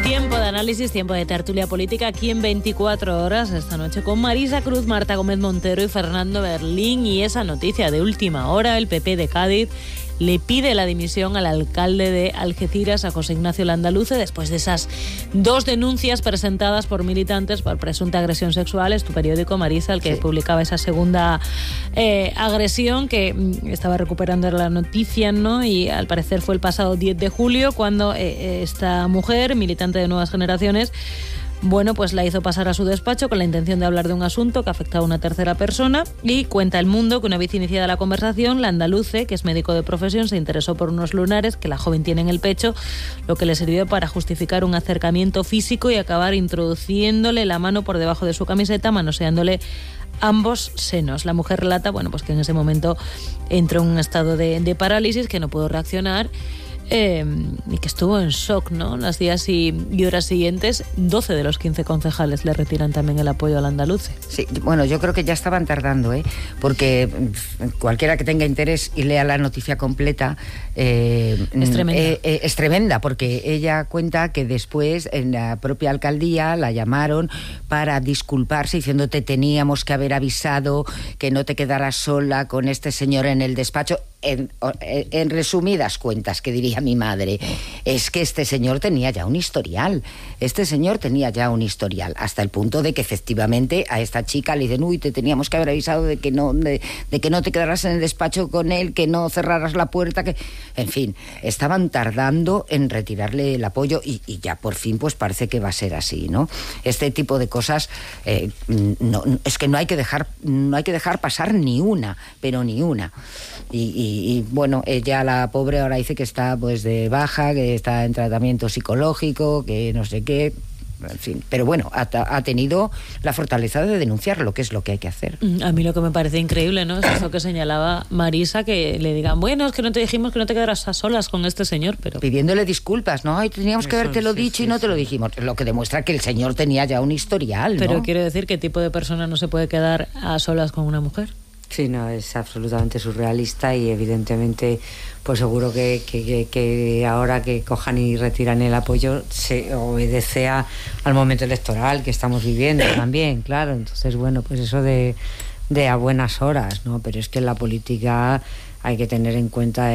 Tiempo de análisis, tiempo de tertulia política aquí en 24 horas esta noche con Marisa Cruz, Marta Gómez Montero y Fernando Berlín. Y esa noticia de última hora, el PP de Cádiz le pide la dimisión al alcalde de Algeciras, a José Ignacio Landaluce, después de esas 2 denuncias presentadas por militantes por presunta agresión sexual. Es tu periódico, Marisa, el que publicaba esa segunda agresión, que estaba recuperando la noticia, ¿no? Y al parecer fue el pasado 10 de julio cuando esta mujer, militante de Nuevas Generaciones, bueno, pues la hizo pasar a su despacho con la intención de hablar de un asunto que afectaba a una tercera persona. Y cuenta El Mundo que una vez iniciada la conversación, Landaluce, que es médico de profesión, se interesó por unos lunares que la joven tiene en el pecho, lo que le sirvió para justificar un acercamiento físico y acabar introduciéndole la mano por debajo de su camiseta, manoseándole ambos senos. La mujer relata, bueno, pues que en ese momento entró en un estado de parálisis, que no pudo reaccionar. Y que estuvo en shock, ¿no? Los días y horas siguientes, 12 de los 15 concejales le retiran también el apoyo al Landaluce. Sí, bueno, yo creo que ya estaban tardando, porque cualquiera que tenga interés y lea la noticia completa es tremenda. Es tremenda, porque ella cuenta que después en la propia alcaldía la llamaron para disculparse, diciendo te teníamos que haber avisado que no te quedaras sola con este señor en el despacho. En resumidas cuentas, que diría mi madre, es que este señor tenía ya un historial. Hasta el punto de que efectivamente a esta chica le dicen, uy, te teníamos que haber avisado de que no te quedaras en el despacho con él, que no cerraras la puerta, que... En fin, estaban tardando en retirarle el apoyo y ya por fin pues parece que va a ser así, ¿no? Este tipo de cosas es que no hay que dejar pasar ni una, pero ni una. Y bueno, ella, la pobre, ahora dice que está pues de baja, que está en tratamiento psicológico, que no sé qué, en fin. Pero bueno, ha tenido la fortaleza de denunciarlo, que es lo que hay que hacer. A mí lo que me parece increíble, ¿no? Es eso que señalaba Marisa, que le digan, bueno, es que no te dijimos que no te quedaras a solas con este señor, pero... Pidiéndole disculpas, ¿no? Ay, teníamos que habértelo dicho y no te lo dijimos. Lo que demuestra que el señor tenía ya un historial, ¿no? Pero quiero decir, ¿qué tipo de persona no se puede quedar a solas con una mujer? Sí, no, es absolutamente surrealista y evidentemente pues seguro que ahora que cojan y retiran el apoyo se obedece al momento electoral que estamos viviendo también, claro. Entonces, bueno, pues eso de a buenas horas, ¿no? Pero es que en la política hay que tener en cuenta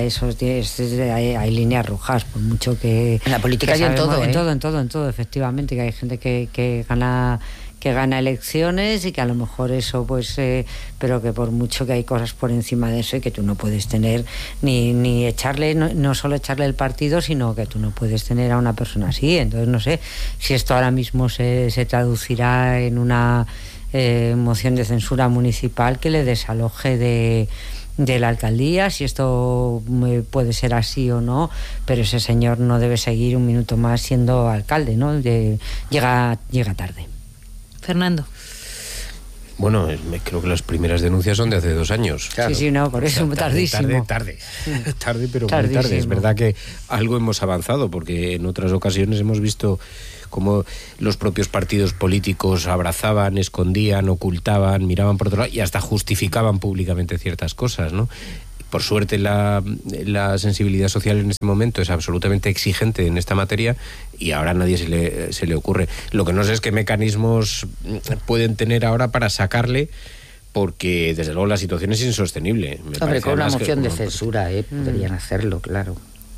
hay líneas rojas, por mucho que... En la política y en todo, En todo, efectivamente, que hay gente que gana elecciones y que a lo mejor eso pues pero que por mucho que hay cosas por encima de eso y que tú no puedes tener ni echarle, no solo echarle el partido, sino que tú no puedes tener a una persona así. Entonces no sé si esto ahora mismo se traducirá en una moción de censura municipal que le desaloje de la alcaldía, si esto puede ser así o no, pero ese señor no debe seguir un minuto más siendo alcalde, ¿no? Llega tarde. Fernando. Bueno, creo que las primeras denuncias son de hace 2 años. Claro. Sí, no, por eso, tardísimo. Tarde, pero muy tarde. Es verdad que algo hemos avanzado, porque en otras ocasiones hemos visto cómo los propios partidos políticos abrazaban, escondían, ocultaban, miraban por otro lado y hasta justificaban públicamente ciertas cosas, ¿no? Por suerte la sensibilidad social en este momento es absolutamente exigente en esta materia y ahora a nadie se le ocurre. Lo que no sé es qué mecanismos pueden tener ahora para sacarle, porque desde luego la situación es insostenible. Hombre, con una moción de censura podrían hacerlo, claro.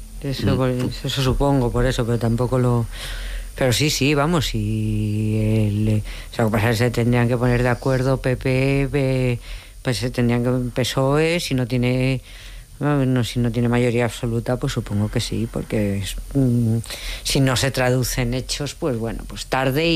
Eso supongo, por eso, pero tampoco lo... Pero sí, vamos, y o sea, lo que pasa es que se tendrían que poner de acuerdo PP... pues se tendrían que PSOE, si no tiene mayoría absoluta, pues supongo que sí, porque si no se traduce en hechos, pues bueno, pues tarde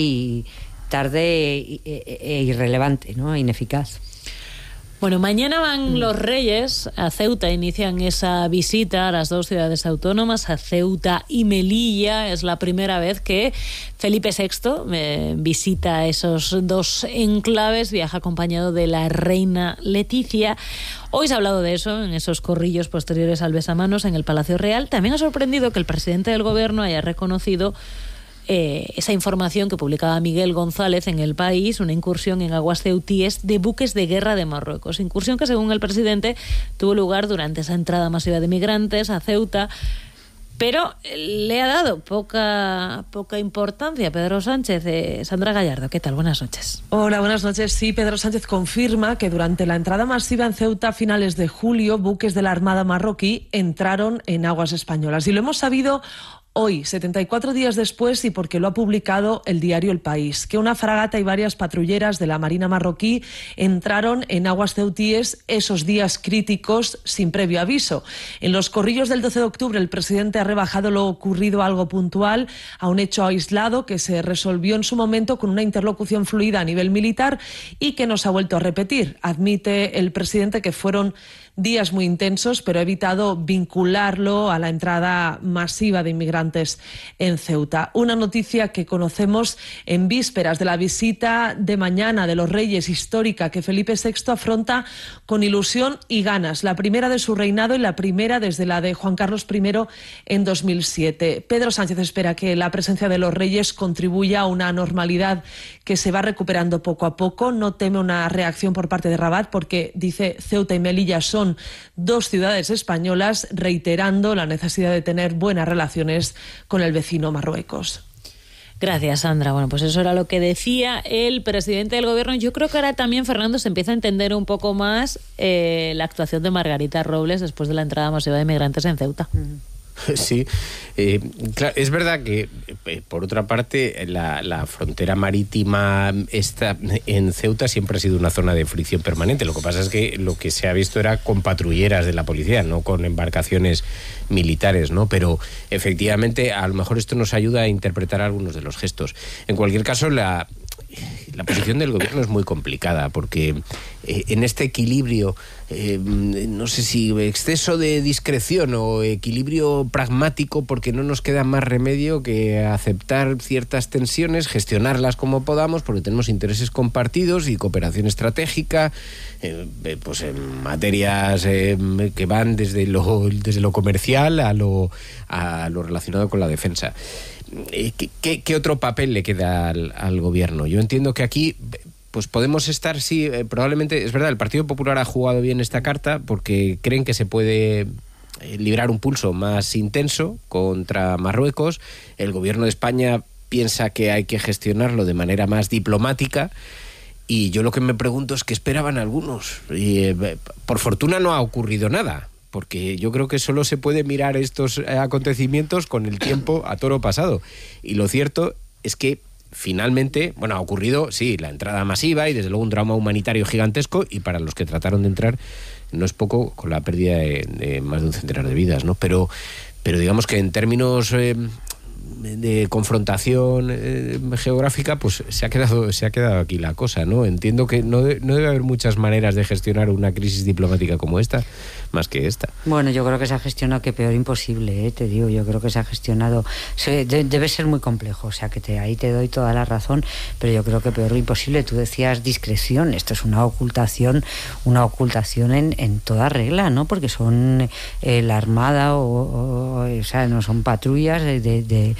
e irrelevante, ¿no? Ineficaz. Bueno, mañana van los Reyes a Ceuta, inician esa visita a las 2 ciudades autónomas, a Ceuta y Melilla. Es la primera vez que Felipe VI visita esos 2 enclaves, viaja acompañado de la reina Leticia. Hoy se ha hablado de eso en esos corrillos posteriores al besamanos en el Palacio Real. También ha sorprendido que el presidente del gobierno haya reconocido esa información que publicaba Miguel González en El País, una incursión en aguas ceutíes de buques de guerra de Marruecos. Incursión que, según el presidente, tuvo lugar durante esa entrada masiva de migrantes a Ceuta. Pero le ha dado poca importancia Pedro Sánchez. Sandra Gallardo, ¿qué tal? Buenas noches. Hola, buenas noches. Sí, Pedro Sánchez confirma que durante la entrada masiva en Ceuta a finales de julio, buques de la Armada marroquí entraron en aguas españolas. Y lo hemos sabido hoy, 74 días después, y porque lo ha publicado el diario El País, que una fragata y varias patrulleras de la Marina marroquí entraron en aguas ceutíes esos días críticos sin previo aviso. En los corrillos del 12 de octubre el presidente ha rebajado lo ocurrido a algo puntual, a un hecho aislado que se resolvió en su momento con una interlocución fluida a nivel militar y que no se ha vuelto a repetir. Admite el presidente que fueron días muy intensos, pero ha evitado vincularlo a la entrada masiva de inmigrantes en Ceuta. Una noticia que conocemos en vísperas de la visita de mañana de los Reyes histórica que Felipe VI afronta con ilusión y ganas. La primera de su reinado y la primera desde la de Juan Carlos I en 2007. Pedro Sánchez espera que la presencia de los Reyes contribuya a una normalidad que se va recuperando poco a poco. No teme una reacción por parte de Rabat porque, dice, Ceuta y Melilla son dos ciudades españolas, reiterando la necesidad de tener buenas relaciones con el vecino Marruecos. Gracias, Sandra. Bueno, pues eso era lo que decía el presidente del gobierno. Yo creo que ahora también, Fernando, se empieza a entender un poco más la actuación de Margarita Robles después de la entrada masiva de inmigrantes en Ceuta. Sí, claro, es verdad que por otra parte la frontera marítima en Ceuta siempre ha sido una zona de fricción permanente. Lo que pasa es que lo que se ha visto era con patrulleras de la policía, no con embarcaciones militares, ¿no? Pero efectivamente a lo mejor esto nos ayuda a interpretar algunos de los gestos. En cualquier caso, la posición del gobierno es muy complicada porque en este equilibrio, no sé si exceso de discreción o equilibrio pragmático, porque no nos queda más remedio que aceptar ciertas tensiones, gestionarlas como podamos, porque tenemos intereses compartidos y cooperación estratégica, pues en materias que van desde lo comercial a lo relacionado con la defensa. ¿Qué otro papel le queda al gobierno? Yo entiendo que aquí pues podemos estar, sí, probablemente, es verdad, el Partido Popular ha jugado bien esta carta porque creen que se puede librar un pulso más intenso contra Marruecos. El gobierno de España piensa que hay que gestionarlo de manera más diplomática. Y yo lo que me pregunto es qué esperaban algunos. Y, por fortuna no ha ocurrido nada, porque yo creo que solo se puede mirar estos acontecimientos con el tiempo a toro pasado. Y lo cierto es que finalmente, bueno, ha ocurrido, sí, la entrada masiva y desde luego un drama humanitario gigantesco, y para los que trataron de entrar no es poco, con la pérdida de más de un centenar de vidas, ¿no? Pero digamos que en términos de confrontación geográfica, pues se ha quedado aquí la cosa, ¿no? Entiendo que no debe haber muchas maneras de gestionar una crisis diplomática como esta, más que esta. Bueno, yo creo que se ha gestionado que peor imposible, te digo, yo creo que se ha gestionado, debe ser muy complejo, o sea que ahí te doy toda la razón, pero yo creo que peor imposible. Tú decías discreción, esto es una ocultación en toda regla, ¿no? Porque son la Armada o sea, no son patrullas de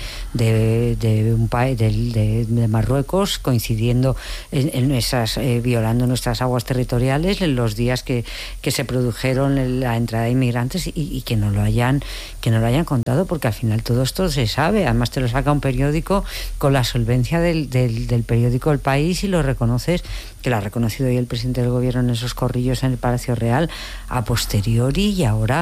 un país de Marruecos coincidiendo en esas violando nuestras aguas territoriales en los días que se produjeron la entrada de inmigrantes y que no lo hayan contado, porque al final todo esto se sabe. Además te lo saca un periódico con la solvencia del periódico El País, y lo reconoces, que lo ha reconocido hoy el presidente del gobierno en esos corrillos en el Palacio Real a posteriori, y ahora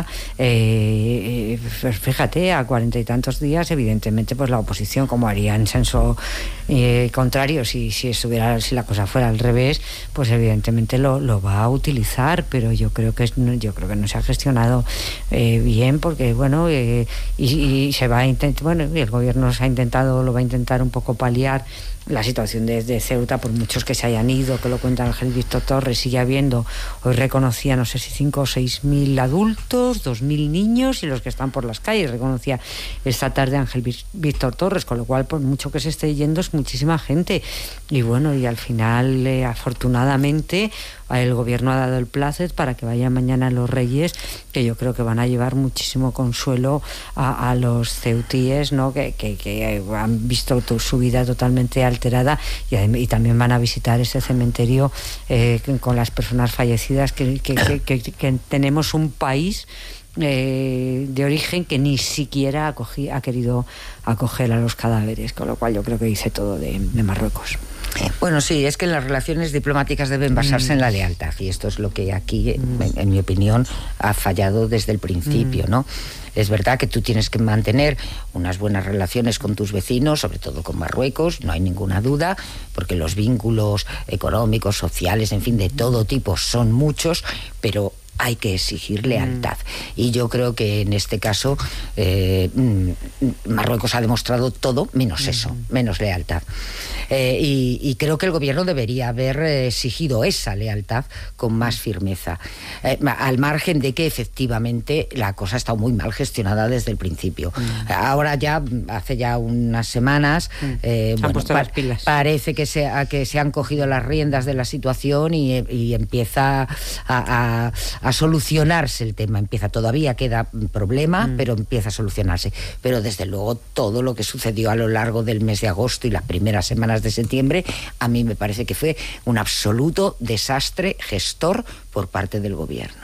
fíjate, a 40 y tantos días, evidentemente pues la oposición, como haría en senso contrario si la cosa fuera al revés, pues evidentemente lo va a utilizar, pero yo creo que no se ha gestionado bien, porque bueno, y se va a intentar, bueno, y el gobierno lo va a intentar un poco paliar la situación de Ceuta, por muchos que se hayan ido, que lo cuenta Ángel Víctor Torres, sigue habiendo, hoy reconocía, no sé si 5 o 6.000 adultos, 2.000 niños y los que están por las calles, reconocía esta tarde Ángel Víctor Torres, con lo cual, por mucho que se esté yendo, es muchísima gente. Y bueno, y al final, afortunadamente, el gobierno ha dado el plácet para que vayan mañana los Reyes, que yo creo que van a llevar muchísimo consuelo a los ceutíes, ¿no? que han visto su vida totalmente alterada, y también van a visitar ese cementerio con las personas fallecidas, que tenemos un país de origen que ni siquiera ha querido acoger a los cadáveres, con lo cual yo creo que dice todo de Marruecos. Bueno, sí, es que las relaciones diplomáticas deben basarse en la lealtad, y esto es lo que aquí, en mi opinión, ha fallado desde el principio, ¿no? Es verdad que tú tienes que mantener unas buenas relaciones con tus vecinos, sobre todo con Marruecos, no hay ninguna duda, porque los vínculos económicos, sociales, en fin, de todo tipo son muchos, pero hay que exigir lealtad. Y yo creo que en este caso Marruecos ha demostrado todo menos eso, menos lealtad. Y creo que el gobierno debería haber exigido esa lealtad con más firmeza, al margen de que efectivamente la cosa ha estado muy mal gestionada desde el principio. Ahora ya, hace ya unas semanas, las pilas. Parece que se han cogido las riendas de la situación y empieza a solucionarse el tema. Todavía queda problema, pero empieza a solucionarse. Pero desde luego todo lo que sucedió a lo largo del mes de agosto y las primeras semanas de septiembre, a mí me parece que fue un absoluto desastre gestor por parte del gobierno.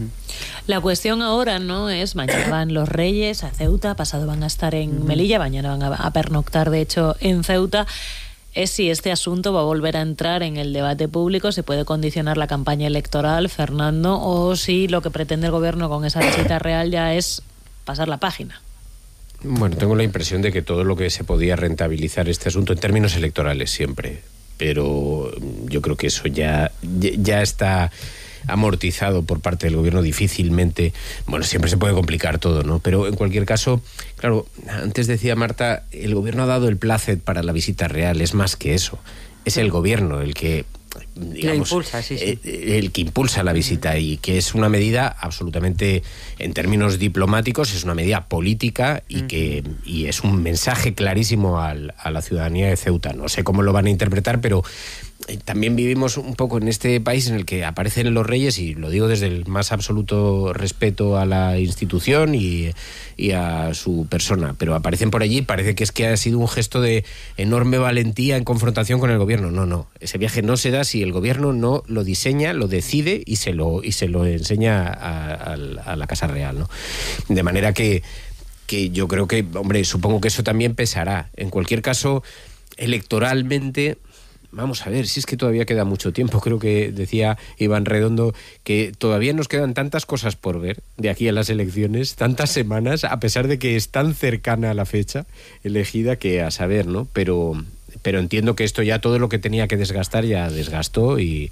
La cuestión ahora no es, mañana van los Reyes a Ceuta, pasado van a estar en Melilla, mañana van a pernoctar de hecho en Ceuta, es si este asunto va a volver a entrar en el debate público, se puede condicionar la campaña electoral, Fernando, o si lo que pretende el gobierno con esa visita real ya es pasar la página. Bueno, tengo la impresión de que todo lo que se podía rentabilizar este asunto en términos electorales siempre, pero yo creo que eso ya está amortizado por parte del gobierno difícilmente. Bueno, siempre se puede complicar todo, ¿no? Pero en cualquier caso, claro, antes decía Marta, el gobierno ha dado el plácet para la visita real, es más que eso. Es el gobierno el que, digamos, impulsa, sí. El que impulsa la visita, y que es una medida absolutamente, en términos diplomáticos, es una medida política y es un mensaje clarísimo a la ciudadanía de Ceuta. No sé cómo lo van a interpretar, pero también vivimos un poco en este país en el que aparecen los reyes, y lo digo desde el más absoluto respeto a la institución y a su persona, pero aparecen por allí, parece que ha sido un gesto de enorme valentía en confrontación con el gobierno. No, ese viaje no se da si el gobierno no lo diseña, lo decide y se lo enseña a la Casa Real, ¿no? De manera que yo creo que, hombre, supongo que eso también pesará. En cualquier caso, electoralmente, vamos a ver, si es que todavía queda mucho tiempo. Creo que decía Iván Redondo que todavía nos quedan tantas cosas por ver de aquí a las elecciones, tantas semanas, a pesar de que es tan cercana a la fecha elegida, que a saber, ¿no? Pero entiendo que esto ya, todo lo que tenía que desgastar ya desgastó, y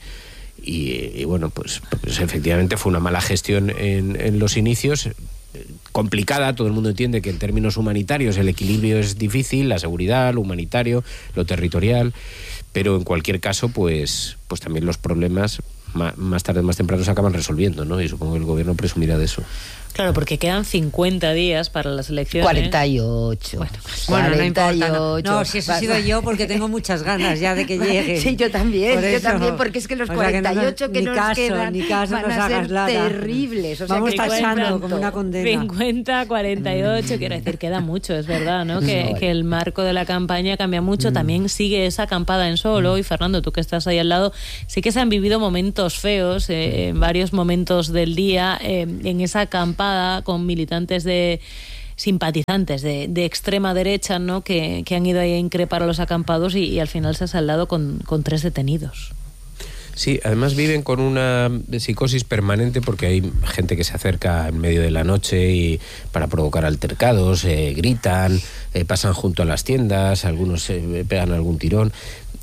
bueno, pues efectivamente fue una mala gestión en los inicios, complicada. Todo el mundo entiende que en términos humanitarios el equilibrio es difícil, la seguridad, lo humanitario, lo territorial, pero en cualquier caso pues también los problemas más tarde o más temprano se acaban resolviendo, ¿no? Y supongo que el gobierno presumirá de eso. Claro, porque quedan 50 días para las elecciones. 48. Bueno, no importa. No, si eso he sido yo, porque tengo muchas ganas ya de que llegue. Sí, yo también, porque es que los 48 que nos quedan van a ser terribles. O sea, vamos tachando como una condena. 50, 48, quiero decir, queda mucho, es verdad, ¿no? Que el marco de la campaña cambia mucho. También sigue esa acampada en Solo, y Fernando, tú que estás ahí al lado, sí que se han vivido momentos feos, en varios momentos del día, en esa acampada con militantes simpatizantes de extrema derecha, ¿no? Que han ido ahí a increpar a los acampados y al final se ha saldado con 3 detenidos. Sí, además viven con una psicosis permanente, porque hay gente que se acerca en medio de la noche y para provocar altercados, gritan, pasan junto a las tiendas, algunos pegan algún tirón.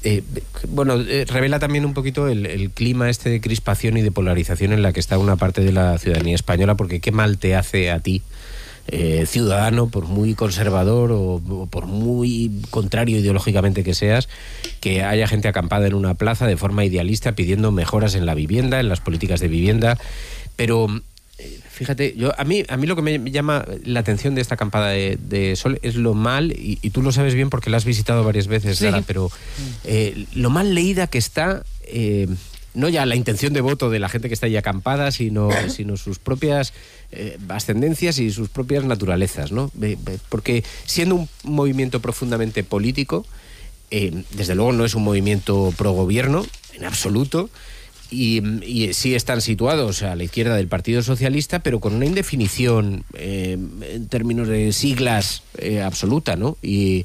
Revela también un poquito el clima este de crispación y de polarización en la que está una parte de la ciudadanía española, porque qué mal te hace a ti, ciudadano, por muy conservador o por muy contrario ideológicamente que seas, que haya gente acampada en una plaza de forma idealista pidiendo mejoras en la vivienda, en las políticas de vivienda. Pero fíjate, a mí lo que me llama la atención de esta acampada de Sol es lo mal, y tú lo sabes bien porque la has visitado varias veces, Sara, pero lo mal leída que está, no ya la intención de voto de la gente que está ahí acampada, sino sus propias ascendencias y sus propias naturalezas, ¿no? Porque siendo un movimiento profundamente político, desde luego no es un movimiento pro gobierno en absoluto, y sí están situados a la izquierda del Partido Socialista, pero con una indefinición en términos de siglas absoluta, ¿no? Y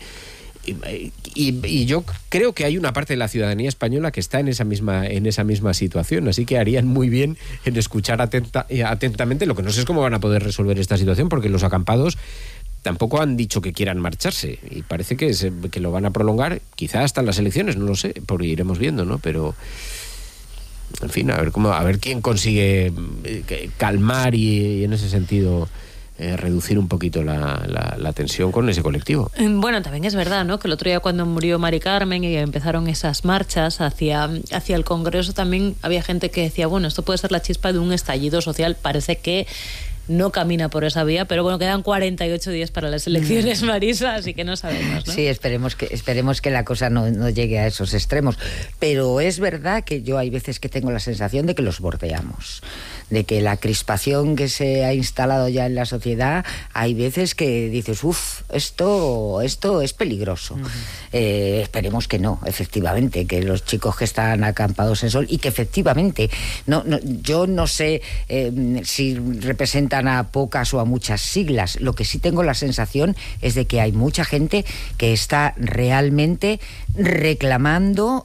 yo creo que hay una parte de la ciudadanía española que está en esa misma situación, así que harían muy bien en escuchar atentamente. Lo que no sé es cómo van a poder resolver esta situación, porque los acampados tampoco han dicho que quieran marcharse y parece que lo van a prolongar, quizá hasta las elecciones, no lo sé, porque iremos viendo, ¿no? Pero en fin, a ver quién consigue calmar y en ese sentido reducir un poquito la tensión con ese colectivo. Bueno, también es verdad, ¿no?, que el otro día cuando murió Mari Carmen y empezaron esas marchas hacia el Congreso, también había gente que decía, bueno, esto puede ser la chispa de un estallido social. Parece que no camina por esa vía, pero bueno, quedan 48 días para las elecciones, Marisa, así que no sabemos, ¿no? Sí, esperemos que la cosa no llegue a esos extremos. Pero es verdad que yo hay veces que tengo la sensación de que los bordeamos, de que la crispación que se ha instalado ya en la sociedad, hay veces que dices, esto es peligroso. Esperemos que no, efectivamente, que los chicos que están acampados en Sol y que efectivamente, yo no sé si representan a pocas o a muchas siglas. Lo que sí tengo la sensación es de que hay mucha gente que está realmente reclamando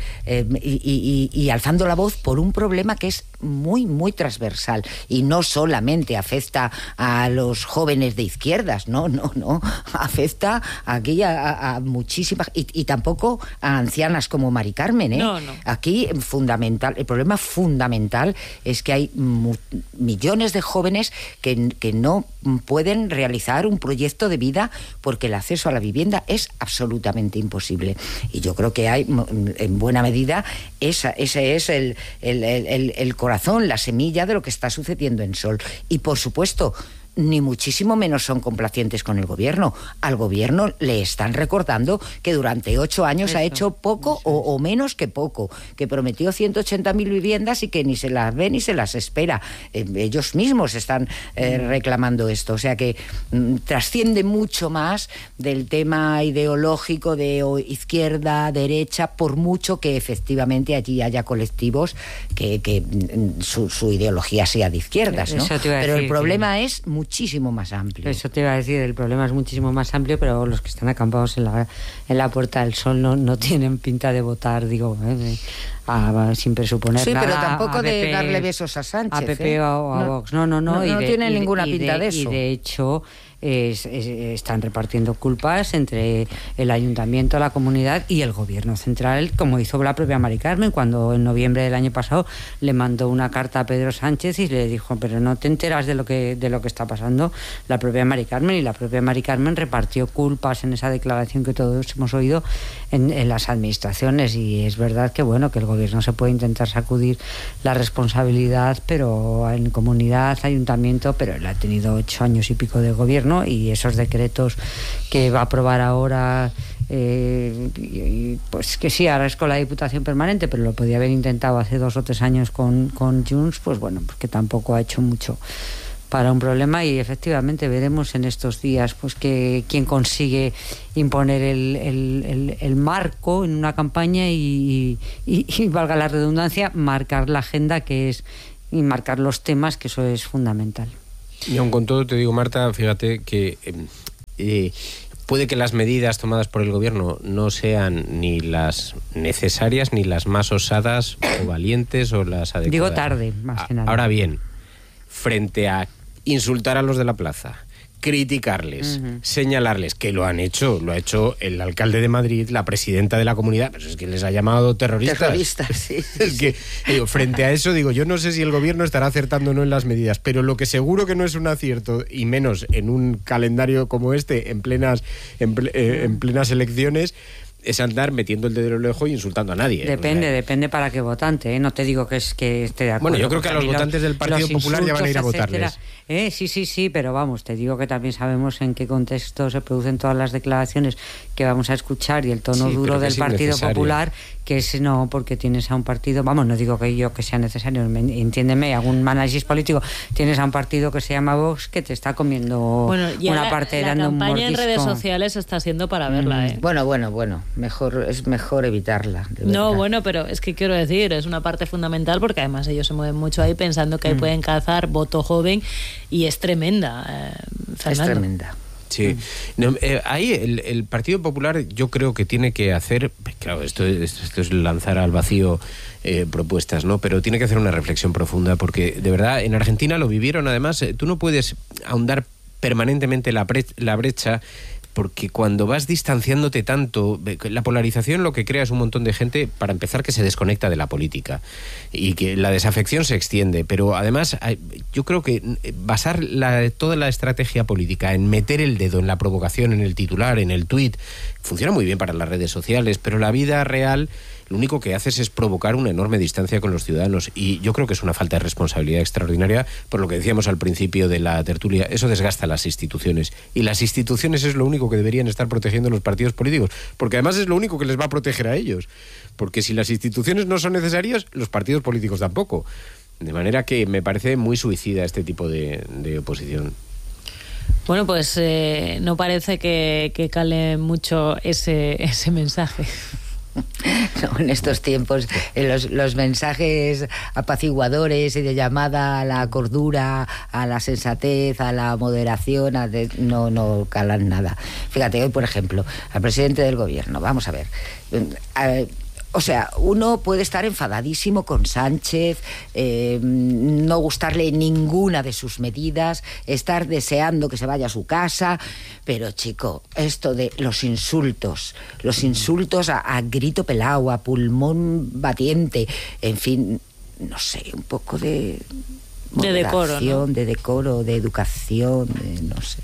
y alzando la voz por un problema que es muy, muy transversal y no solamente afecta a los jóvenes de izquierdas, no, afecta aquí a muchísimas y tampoco a ancianas como Mari Carmen, ¿eh? No. Aquí el problema fundamental es que hay millones de jóvenes que no pueden realizar un proyecto de vida porque el acceso a la vivienda es absolutamente imposible. Y yo creo que hay, en buena medida, ese es el corazón, la semilla de lo que está sucediendo en Sol. Y por supuesto, ni muchísimo menos son complacientes con el gobierno. Al gobierno le están recordando que durante 8 años ha hecho poco o menos que poco, que prometió 180.000 viviendas y que ni se las ve ni se las espera. Ellos mismos están reclamando esto. O sea que trasciende mucho más del tema ideológico de izquierda, derecha, por mucho que efectivamente allí haya colectivos que su ideología sea de izquierdas, ¿no? Pero el problema es muchísimo más amplio. Eso te iba a decir, el problema es muchísimo más amplio, pero los que están acampados en la Puerta del Sol no tienen pinta de votar, sin presuponer sí, nada. Sí, pero tampoco de PP, darle besos a Sánchez. A PP o a Vox. No tiene ninguna pinta de eso. Y de hecho están repartiendo culpas entre el ayuntamiento, la comunidad y el gobierno central, como hizo la propia Mari Carmen cuando en noviembre del año pasado le mandó una carta a Pedro Sánchez y le dijo, pero no te enteras de lo que está pasando. La propia Mari Carmen, y la propia Mari Carmen repartió culpas en esa declaración que todos hemos oído en las administraciones. Y es verdad que que el gobierno se puede intentar sacudir la responsabilidad, pero en comunidad, ayuntamiento, pero él ha tenido 8 años y pico de gobierno, y esos decretos que va a aprobar ahora, pues que sí, ahora es con la Diputación Permanente, pero lo podía haber intentado hace 2 o 3 años con Junts, pues que tampoco ha hecho mucho para un problema. Y efectivamente veremos en estos días pues que quién consigue imponer el marco en una campaña y valga la redundancia, marcar la agenda y marcar los temas, que eso es fundamental. Y aun con todo te digo, Marta, fíjate que puede que las medidas tomadas por el gobierno no sean ni las necesarias ni las más osadas o valientes o las adecuadas. Digo tarde, más que nada. Ahora bien, frente a insultar a los de la plaza, criticarles, señalarles, que lo ha hecho el alcalde de Madrid, la presidenta de la comunidad, pero es que les ha llamado terroristas. Terroristas, sí. Es que, frente a eso, yo no sé si el gobierno estará acertando o no en las medidas, pero lo que seguro que no es un acierto, y menos en un calendario como este, en plenas elecciones, es andar metiendo el dedo en el ojo y insultando a nadie. Depende para qué votante, ¿eh? No te digo que esté de acuerdo. Bueno, yo creo que a los votantes del Partido Popular ya van a ir a votarles. Sí, pero vamos, te digo que también sabemos en qué contexto se producen todas las declaraciones que vamos a escuchar y el tono duro del Partido Popular, que es no porque tienes a un partido, vamos, no digo que sea necesario, entiéndeme, algún análisis político, tienes a un partido que se llama Vox que te está comiendo una parte dando un mordisco. La campaña en redes sociales está siendo para verla, ¿eh? Bueno. es mejor evitarla. No, bueno, pero es que quiero decir, es una parte fundamental porque además ellos se mueven mucho ahí pensando que ahí pueden cazar voto joven y es tremenda, Fernando. Es tremenda. Sí, no, ahí el Partido Popular yo creo que tiene que hacer, claro, esto es lanzar al vacío propuestas, ¿no? Pero tiene que hacer una reflexión profunda porque de verdad en Argentina lo vivieron, además tú no puedes ahondar permanentemente la brecha, porque cuando vas distanciándote tanto, la polarización lo que crea es un montón de gente, para empezar, que se desconecta de la política y que la desafección se extiende, pero además yo creo que basar toda la estrategia política en meter el dedo en la provocación, en el titular, en el tuit, funciona muy bien para las redes sociales, pero la vida real lo único que haces es provocar una enorme distancia con los ciudadanos y yo creo que es una falta de responsabilidad extraordinaria, por lo que decíamos al principio de la tertulia, eso desgasta las instituciones y las instituciones es lo único que deberían estar protegiendo los partidos políticos, porque además es lo único que les va a proteger a ellos, porque si las instituciones no son necesarias, los partidos políticos tampoco, de manera que me parece muy suicida este tipo de oposición. Bueno, pues no parece que cale mucho ese mensaje. No, en estos tiempos los mensajes apaciguadores y de llamada a la cordura, a la sensatez, a la moderación, no calan nada. Fíjate, hoy por ejemplo, al presidente del gobierno, vamos a ver, o sea, uno puede estar enfadadísimo con Sánchez, no gustarle ninguna de sus medidas, estar deseando que se vaya a su casa, pero chico, esto de los insultos a grito pelado, a pulmón batiente, en fin, no sé, un poco de moderación, de decoro, de educación, no sé.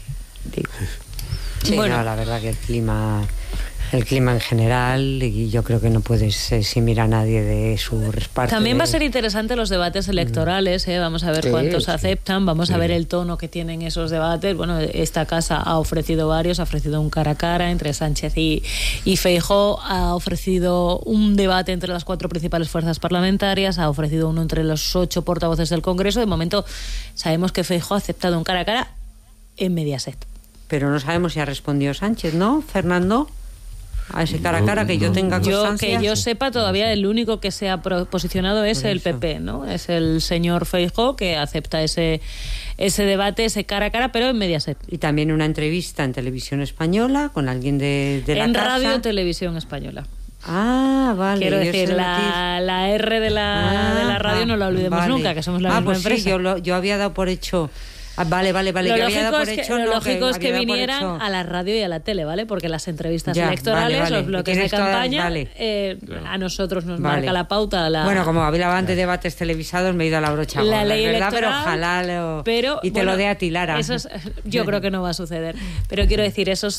Sí, bueno, no, la verdad que el clima en general, y yo creo que no puedes eximir a nadie de su respaldo. También va a ser interesante los debates electorales, vamos a ver cuántos aceptan, vamos a ver el tono que tienen esos debates. Bueno, esta casa ha ofrecido varios, ha ofrecido un cara a cara entre Sánchez y Feijóo, ha ofrecido un debate entre las 4 principales fuerzas parlamentarias, ha ofrecido uno entre los 8 portavoces del Congreso. De momento sabemos que Feijóo ha aceptado un cara a cara en Mediaset. Pero no sabemos si ha respondido Sánchez, ¿no, Fernando? A ese cara a cara que yo tenga constancia. Que yo sepa, todavía el único que se ha posicionado es el PP, ¿no? Es el señor Feijóo que acepta ese debate, ese cara a cara, pero en Mediaset. Y también una entrevista en Televisión Española con alguien de la casa. En Radio Televisión Española. Ah, vale. Quiero decir, la R de la radio no la olvidemos nunca, que somos la misma empresa. Sí, yo había dado por hecho... Vale. Lo lógico es que vinieran a la radio y a la tele, ¿vale? Porque las entrevistas electorales, los bloques de campaña, a nosotros nos marca la pauta. Bueno, como hablaba antes de debates televisados, me he ido a la brocha. La ley electoral, pero ojalá te lo dé a ti, Lara. Yo creo que no va a suceder. Pero quiero decir, esos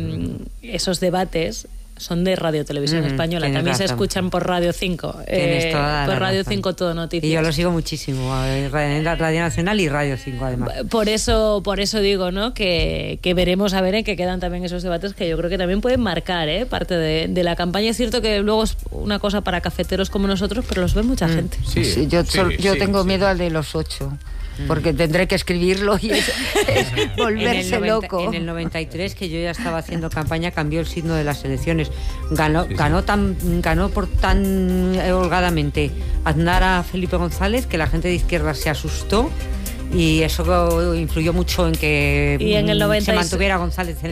debates son de Radio Televisión Española. También razón. Se escuchan por Radio 5. Por Radio 5 Todo Noticias. Y yo lo sigo muchísimo, en la Radio Nacional y Radio 5 además. Por eso digo, ¿no? Que veremos a ver en qué quedan también esos debates que yo creo que también pueden marcar parte de la campaña. Es cierto que luego es una cosa para cafeteros como nosotros, pero los ve mucha gente. Sí, yo tengo miedo al de los 8. Porque tendré que escribirlo y es volverse loco. En el 93, que yo ya estaba haciendo campaña, cambió el signo de las elecciones. Ganó por tan holgadamente Aznar a Felipe González que la gente de izquierda se asustó y eso influyó mucho en que se mantuviera González en